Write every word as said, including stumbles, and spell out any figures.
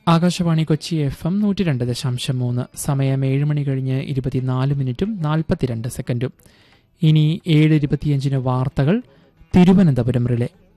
Akashvani Kochi F M നൂറ്റി രണ്ട് ദശാംശം മൂന്ന്. സമയം ഏഴ് മണി കഴിഞ്ഞ് ഇരുപത്തിനാല് മിനിറ്റും നാൽപ്പത്തിരണ്ട് സെക്കൻഡും. ഇനി ഏഴ് ഇരുപത്തിയഞ്ചിന് വാർത്തകൾ തിരുവനന്തപുരം റിലേ.